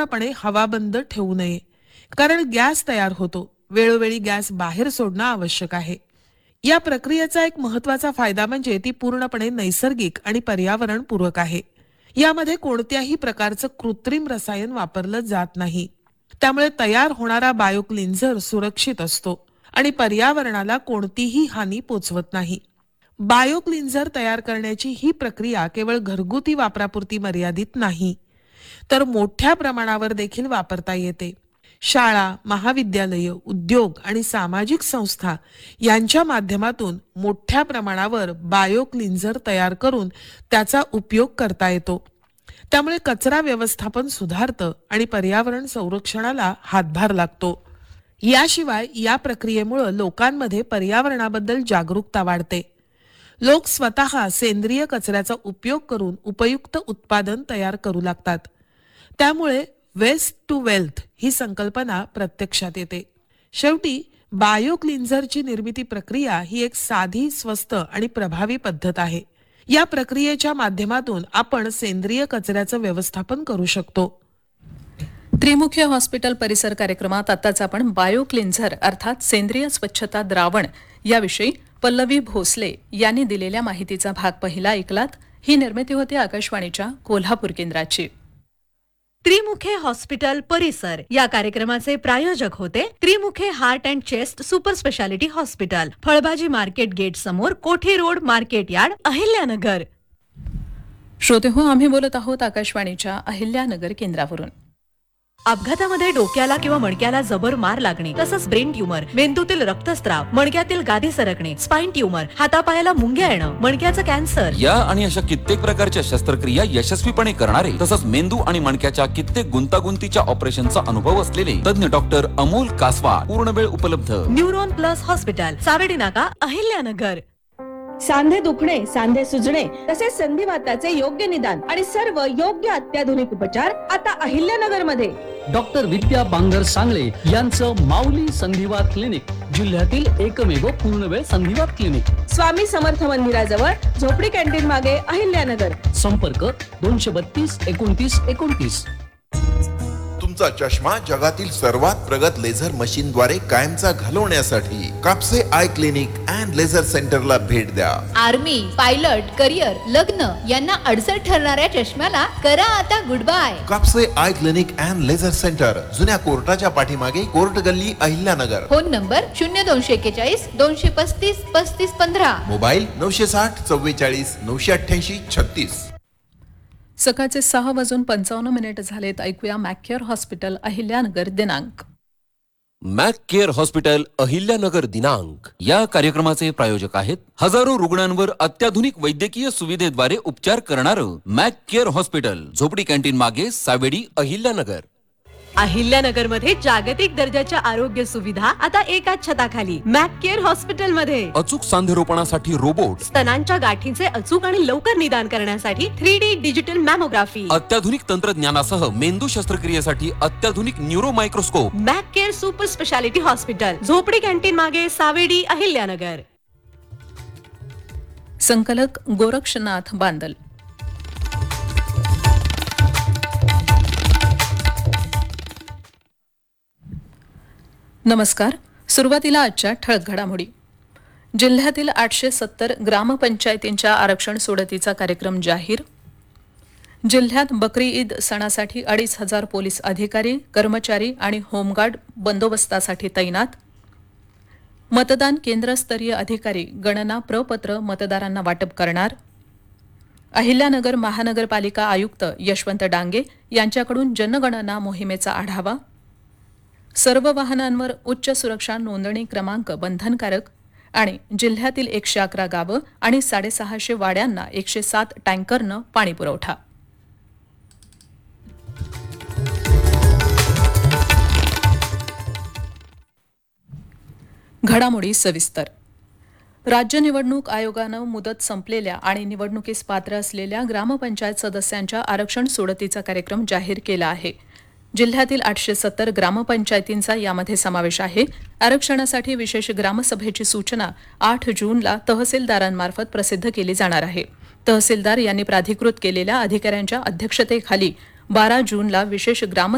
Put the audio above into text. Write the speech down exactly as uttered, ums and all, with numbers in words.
पूर्णपणे हवाबंद ठेवू नये, कारण गॅस तयार होतो. वेळोवेळी गॅस बाहेर सोडणं आवश्यक आहे. या प्रक्रियेचा एक महत्त्वाचा फायदा म्हणजे ती पूर्णपणे नैसर्गिक आणि पर्यावरणपूरक आहे. यामध्ये कोणत्याही प्रकारचं कृत्रिम रसायन वापरलं जात नाही. त्यामुळे तयार होणारा बायो क्लिन्झर सुरक्षित असतो आणि पर्यावरणाला कोणतीही हानी पोचवत नाही. बायो क्लिन्झर तयार करण्याची ही प्रक्रिया केवळ घरगुती वापरापुरती मर्यादित नाही, तर मोठ्या प्रमाणावर देखील वापरता येते. शाळा, महाविद्यालय, उद्योग आणि सामाजिक संस्था यांच्या माध्यमातून मोठ्या प्रमाणावर बायो क्लिन्झर तयार करून त्याचा उपयोग करता येतो. त्यामुळे कचरा व्यवस्थापन सुधारतं आणि पर्यावरण संरक्षणाला हातभार लागतो. याशिवाय या प्रक्रियेमुळे लोकांमध्ये पर्यावरणाबद्दल जागरूकता वाढते. लोक स्वतः सेंद्रिय कचऱ्याचा उपयोग करून उपयुक्त उत्पादन तयार करू लागतात. त्यामुळे वेस्ट टू वेल्थ ही संकल्पना प्रत्यक्षात येते. शेवटी बायो क्लिन्झरची निर्मिती प्रक्रिया ही एक साधी, स्वस्त आणि प्रभावी पद्धत आहे. या प्रक्रियेच्या माध्यमातून आपण सेंद्रिय कचऱ्याचं व्यवस्थापन करू शकतो. त्रिमुखी हॉस्पिटल परिसर कार्यक्रमात आताच आपण बायो क्लिन्झर अर्थात सेंद्रिय स्वच्छता द्रावण याविषयी पल्लवी भोसले यांनी दिलेल्या माहितीचा भाग पहिला ऐकलात. ही निर्मिती होती आकाशवाणीच्या कोल्हापूर केंद्राची. त्रिमुखे हॉस्पिटल परिसर या कार्यक्रमाचे प्रायोजक होते Trimukhe heart and chest super speciality hospital, फळभाजी मार्केट गेट समोर, कोठी रोड, मार्केट यार्ड, अहिल्यानगर. श्रोते हो, आम्ही बोलत आहोत आकाशवाणीच्या अहिल्यानगर केंद्रावरून. अपघातामध्ये डोक्याला किंवा मणक्याला जबर मार लागणे, तसंच ब्रेन ट्यूमर, मेंदूतील रक्तस्राव, मणक्यातील गादी सरकणे, स्पाइन ट्यूमर, हातापायाला मुंग्या येणं, मणक्याचं कॅन्सर या आणि अशा कित्येक प्रकारच्या शस्त्रक्रिया यशस्वीपणे करणारे तसंच मेंदू आणि मणक्याच्या कित्येक गुंतागुंतीच्या ऑपरेशनचा अनुभव असलेले तज्ञ डॉक्टर अमोल कासवा पूर्णवेळ उपलब्ध. न्यूरॉन प्लस हॉस्पिटल, सावेडी नाका, अहिल्यानगर. सांधे दुखणे, सांधे सुजणे तसेच संधिवाताचे योग्य निदान आणि सर्व योग्य अत्याधुनिक उपचार आता अहिल्यानगर मध्ये. डॉक्टर विद्या बांगर सांगळे यांचं माऊली संधिवात क्लिनिक जिल्ह्यातील एकमेव पूर्णवेळ संधिवात क्लिनिक. स्वामी समर्थ मंदिराजवळ, झोपडी कॅन्टीन मागे, अहिल्यानगर. संपर्क दोनशे बत्तीस एकोणतीस एकोणतीस. तुमचा चष्मा जगातील सर्वात प्रगत लेझर मशीन द्वारे कायमचा घालवण्यासाठी Kapse eye clinic and laser सेंटरला भेट द्या. आर्मी, पायलट, करिअर, लग्न यांना अडचण ठरणाऱ्या चष्म्याला करा आता good bye. Kapse eye clinic and laser centre, जुन्या कोर्टाच्या पाठीमागे, कोर्ट गल्ली, अहिल्यानगर. फोन नंबर शून्य दोनशे एक्केचाळीस दोनशे पस्तीस पस्तीस पंधरा. मोबाईल नऊशे साठ चव्वेचाळीस नऊशे अठ्ठ्याऐंशी छत्तीस. सकाळचे सहा वाजून पंचावन्न मिनिट झालेत. ऐकूया मॅककेअर हॉस्पिटल अहिल्यानगर दिनांक. मॅककेअर हॉस्पिटल अहिल्यानगर दिनांक या कार्यक्रमाचे प्रायोजक आहेत हजारो रुग्णांवर अत्याधुनिक वैद्यकीय सुविधेद्वारे उपचार करणारं मॅककेअर हॉस्पिटल, झोपडी कॅन्टीन मागे, सावेडी, अहिल्यानगर. अहिल्यानगर मध्ये जागतिक दर्जाच्या आरोग्य सुविधा आता एकाच छताखाली, मॅककेअर हॉस्पिटल मध्ये. अचूक सांधेरोपणासाठी रोबोट, स्तनांच्या गाठीचे अचूक आणि लवकर निदान करण्यासाठी थ्री डी डिजिटल मॅमोग्राफी, अत्याधुनिक तंत्रज्ञानासह मेंदू शस्त्रक्रियेसाठी अत्याधुनिक neuro microscope. McCare super speciality hospital, झोपडी कॅन्टीन मागे, सावेडी, अहिल्यानगर. संकलक गोरक्षनाथ बांदल. नमस्कार. सुरुवातीला आजच्या ठळक घडामोडी. जिल्ह्यातील आठशे सत्तर ग्रामपंचायतींच्या आरक्षण सोडतीचा कार्यक्रम जाहीर. जिल्ह्यात बकरी ईद सणासाठी अडीच हजार पोलीस अधिकारी, कर्मचारी आणि होमगार्ड बंदोबस्तासाठी तैनात. मतदान केंद्रस्तरीय अधिकारी गणना प्रपत्र मतदारांना वाटप करणार. अहिल्यानगर महानगरपालिका आयुक्त यशवंत डांगे यांच्याकडून जनगणना मोहिमेचा आढावा. सर्व वाहनांवर उच्च सुरक्षा नोंदणी क्रमांक बंधनकारक. आणि जिल्ह्यातील एकशे अकरा गावं आणि साडेसहाशे वाड्यांना एकशे सात टँकरनं पाणी पुरवठा. घडामोडी सविस्तर. राज्य निवडणूक आयोगानं मुदत संपलेल्या आणि निवडणुकीस पात्र असलेल्या ग्रामपंचायत सदस्यांच्या आरक्षण सोडतीचा कार्यक्रम जाहीर केला आहे. जिल्ह्यातील आठशे सत्तर ग्रामपंचायतींचा यामध्ये समावेश आहे. आरक्षणासाठी विशेष ग्रामसभेची सूचना आठ जूनला तहसीलदारांमार्फत प्रसिद्ध केली जाणार आहे. तहसीलदार यांनी प्राधिकृत केलेल्या अधिकाऱ्यांच्या अध्यक्षतेखाली बारा जूनला विशेष ग्राम